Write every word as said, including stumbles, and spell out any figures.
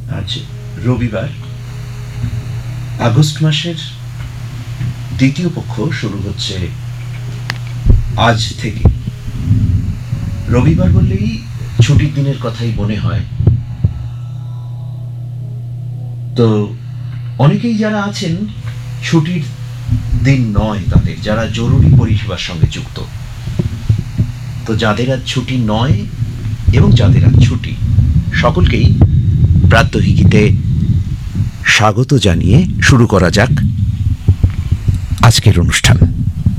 আজ রবিবার, আগস্ট মাসের দ্বিতীয় পক্ষ শুরু হচ্ছে আজ থেকে। রবিবার বললেই ছুটির দিনের কথাই মনে হয়। তো অনেকেই যারা আছেন ছুটির দিন নয় তাদের, যারা জরুরি পরিষেবার সঙ্গে যুক্ত, তো যাদের আজ ছুটি নয় এবং যাদের আজ ছুটি, সকলকেই প্রাত্যহিকীতে স্বাগত জানিয়ে শুরু করা যাক আজকের অনুষ্ঠান।